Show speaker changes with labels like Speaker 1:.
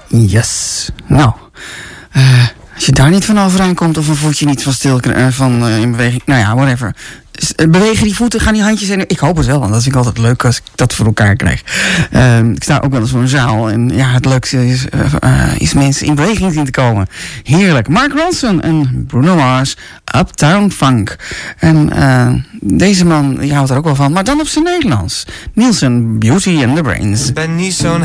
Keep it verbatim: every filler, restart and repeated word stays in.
Speaker 1: Yes. Nou, uh, als je daar niet van overeind komt of een voetje niet van stil uh, van uh, in beweging, nou ja, whatever. Bewegen die voeten, gaan die handjes in. Ik hoop het wel, want dat vind ik altijd leuk als ik dat voor elkaar krijg. Uh, ik sta ook wel eens voor een zaal. En ja, het leukste is, uh, uh, is mensen in beweging zien te komen. Heerlijk. Mark Ronson en Bruno Mars, Uptown Funk. En uh, deze man, die houdt er ook wel van, maar dan op zijn Nederlands. Nielsen, Beauty and the Brains.
Speaker 2: Ik ben niet zo'n